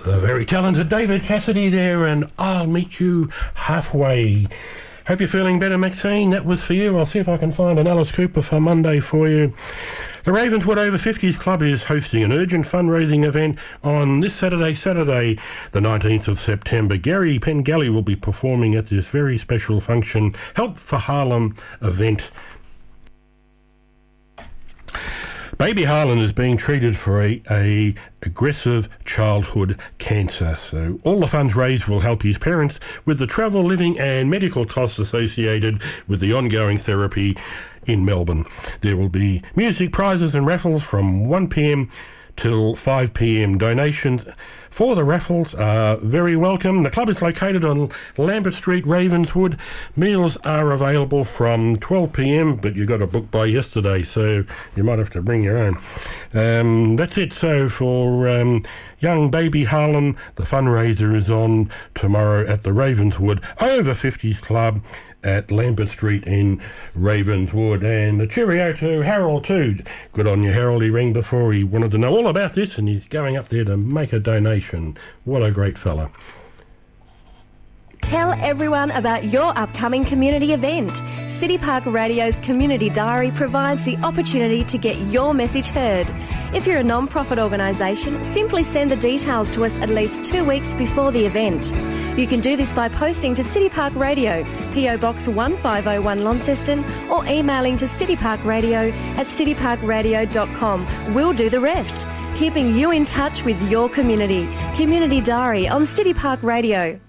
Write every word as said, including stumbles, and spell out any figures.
The very talented David Cassidy there, and I'll meet you halfway. Hope you're feeling better, Maxine. That was for you. I'll see if I can find an Alice Cooper for Monday for you. The Ravenswood Over fifties Club is hosting an urgent fundraising event on this Saturday, Saturday, the nineteenth of September. Gary Pengelly will be performing at this very special function, Help for Harlem event. Baby Harlan is being treated for a, a aggressive childhood cancer. So all the funds raised will help his parents with the travel, living and medical costs associated with the ongoing therapy in Melbourne. There will be music, prizes and raffles from one p m till five p m. Donations for the raffles are very welcome. The club is located on Lambert Street, Ravenswood. Meals are available from twelve p m, but you got to book by yesterday, so you might have to bring your own. Um, that's it. So for um, young baby Harlan, the fundraiser is on tomorrow at the Ravenswood Over fifties Club at Lambert Street in Ravenswood. And a cheerio to Harold too. Good on you, Harold. He rang before. He wanted to know all about this, and he's going up there to make a donation. What a great fella. Tell everyone about your upcoming community event. City Park Radio's Community Diary provides the opportunity to get your message heard. If you're a non-profit organisation, simply send the details to us at least two weeks before the event. You can do this by posting to City Park Radio, P O Box one five oh one Launceston, or emailing to cityparkradio at cityparkradio dot com. We'll do the rest, keeping you in touch with your community. Community Diary on City Park Radio.